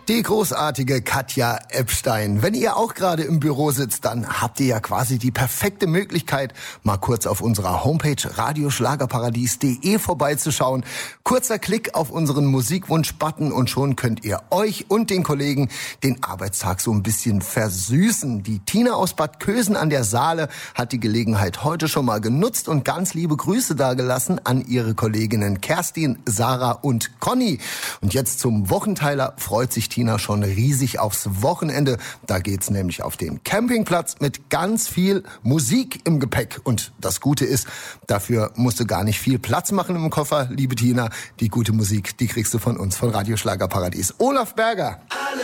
Die großartige Katja Epstein. Wenn ihr auch gerade im Büro sitzt, dann habt ihr ja quasi die perfekte Möglichkeit, mal kurz auf unserer Homepage radioschlagerparadies.de vorbeizuschauen. Kurzer Klick auf unseren Musikwunsch-Button und schon könnt ihr euch und den Kollegen den Arbeitstag so ein bisschen versüßen. Die Tina aus Bad Kösen an der Saale hat die Gelegenheit heute schon mal genutzt und ganz liebe Grüße dagelassen an ihre Kolleginnen Kerstin, Sarah und Conny. Und jetzt zum Wochenteiler freut sich Tina schon riesig aufs Wochenende. Da geht's nämlich auf den Campingplatz mit ganz viel Musik im Gepäck. Und das Gute ist, dafür musst du gar nicht viel Platz machen im Koffer, liebe Tina. Die gute Musik, die kriegst du von uns, von Radio Schlagerparadies. Olaf Berger.